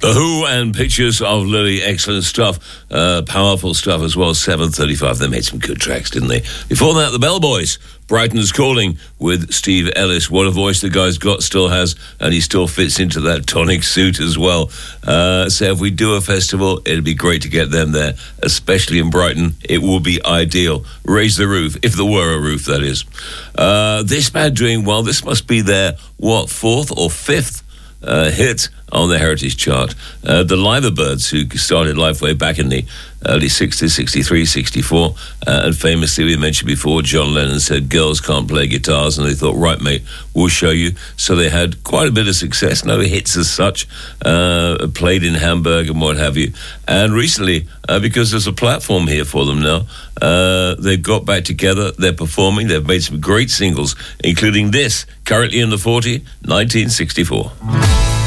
The Who and Pictures of Lily, excellent stuff, powerful stuff as well. 7:35. They made some good tracks, didn't they? Before that, the Bellboys, Brighton's Calling with Steve Ellis. What a voice the guy's got, still has, and he still fits into that tonic suit as well. So if we do a festival, it'd be great to get them there, especially in Brighton. It will be ideal. Raise the roof, if there were a roof, that is. This band doing well. This must be their, fourth or fifth hit on the Heritage chart. The Liverbirds, who started life way back in the early 60s, 63, 64, and famously, we mentioned before, John Lennon said, girls can't play guitars, and they thought, right, mate, we'll show you. So they had quite a bit of success, no hits as such, played in Hamburg and what have you. And recently, because there's a platform here for them now, they've got back together, they're performing, they've made some great singles, including this, currently in the 40, 1964.